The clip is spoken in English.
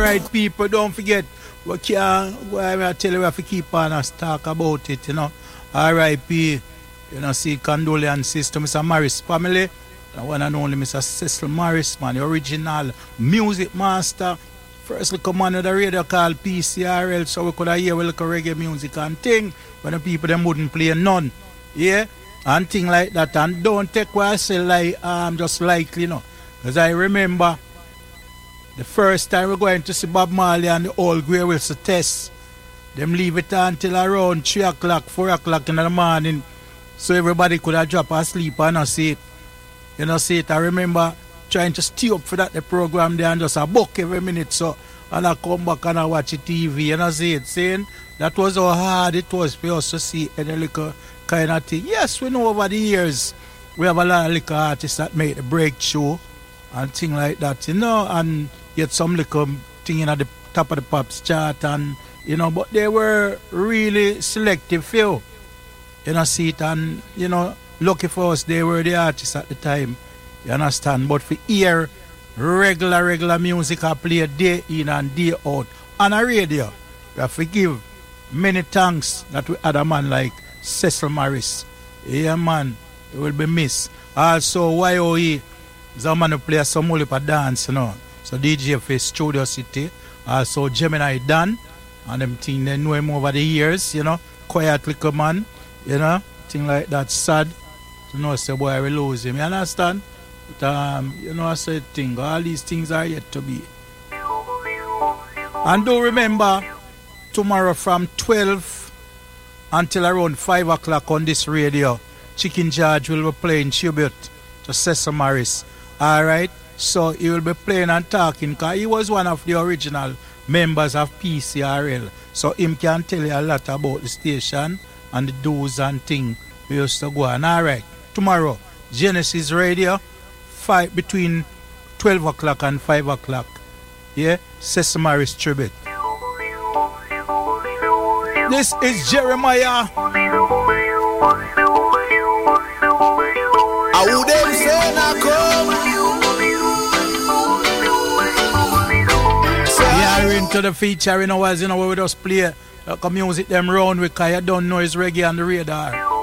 Alright, people, don't forget. We can't, I tell you, we have to keep on us talk about it, you know. R.I.P. You know, see, condolences to Mr. Morris family. The one and only Mr. Cecil Morris, man, the original music master. First little man with a radio called PCRL, so we could hear a little reggae music and thing, when the people them wouldn't play none. Yeah? And thing like that. And don't take what I say like just likely, you know. Because I remember the first time we're going to see Bob Marley and the old Grey Wilson test. Them leave it until around 3 o'clock, 4 o'clock in the morning. So everybody could have dropped asleep and not see it. You know, see it. I remember trying to stay up for that the program there and just a book every minute. So, and I come back and I watch the TV and I see it. Saying that was how hard it was for us to see any little kind of thing. Yes, we know over the years we have a lot of little artists that make the breakthrough and thing like that, you know, and get some little thing in at the top of the pops chart and, you know, but they were really selective few. You know, see it, and, you know, lucky for us, they were the artists at the time. You understand? But for hear regular music I play day in and day out on a radio, we have to give many thanks that we had a man like Cecil Morris. Yeah, man, it will be missed. Also, YOE is a man who plays some only for dance, you know. So DJ for Studio City. Also, Gemini Dan, and them thing, they know him over the years, you know. Quiet little man, you know. Thing like that, sad. To know, say, boy, we lose him, you understand? But, you know, I said thing, all these things are yet to be. And do remember, tomorrow from 12 until around 5 o'clock on this radio, Chicken George will be playing tribute to Cecil Morris. Alright? So he will be playing and talking because he was one of the original members of PCRL. So him can tell you a lot about the station and the do's and things we used to go on. Alright, tomorrow, Genesis Radio, between 12 o'clock and 5 o'clock. Yeah, Cecil Morris tribute. This is Jeremiah. I would them say now come. Yeah, into the feature, you know, as you know, we just play like music them round because you don't know it's reggae on the radar.